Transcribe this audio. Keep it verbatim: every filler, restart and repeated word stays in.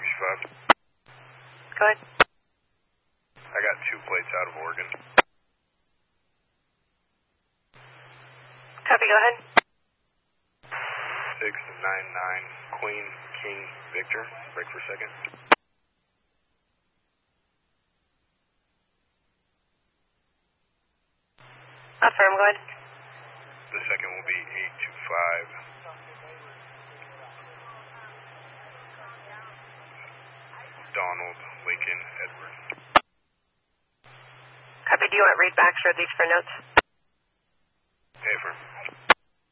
five. Go ahead. I got two plates out of Oregon. Copy, go ahead. six nine nine, Queen, King, Victor. Break for a second. Affirm, go ahead. The second will be eight two five. Donald, Lincoln, Edward. Copy, do you want read backs or these for notes? Affirm.